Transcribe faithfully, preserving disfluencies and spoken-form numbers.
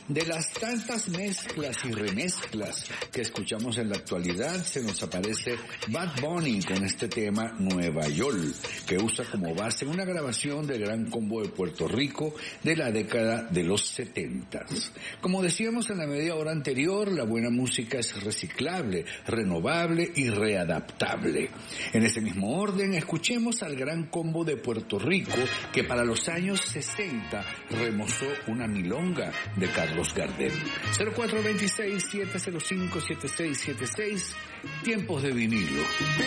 De las tantas mezclas y remezclas que escuchamos en la actualidad, se nos aparece Bad Bunny con este tema Nueva York, que usa como base una grabación del Gran Combo de Puerto Rico de la década de los setentas. Como decíamos en la media hora anterior, la buena música es reciclable, renovable y readaptable. En ese mismo orden, escuchemos al Gran Combo de Puerto Rico, que para los años sesenta remozó una milonga de Carlos Los Gardel. cero cuatro dos seis, siete cero cinco, siete seis siete seis, tiempos de vinilo.